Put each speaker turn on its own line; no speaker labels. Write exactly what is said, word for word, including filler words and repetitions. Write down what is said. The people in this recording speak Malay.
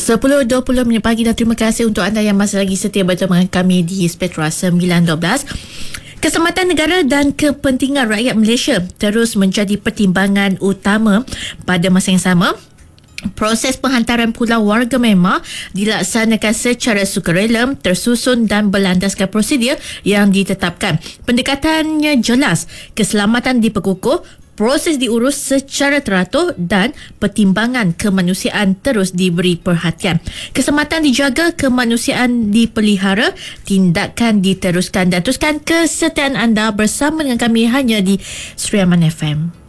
sepuluh dua puluh minit pagi dan terima kasih untuk anda yang masih lagi setia bersama kami di Spectra sembilan dua belas. Keselamatan negara dan kepentingan rakyat Malaysia terus menjadi pertimbangan utama. Pada masa yang sama, proses penghantaran Pulau Warga Myanmar dilaksanakan secara sukarela, tersusun dan berlandaskan prosedur yang ditetapkan. Pendekatannya jelas, keselamatan diperkukuh, proses diurus secara teratur dan pertimbangan kemanusiaan terus diberi perhatian. Keselamatan dijaga, kemanusiaan dipelihara, tindakan diteruskan dan teruskan kesetiaan anda bersama dengan kami hanya di Sri Aman F M.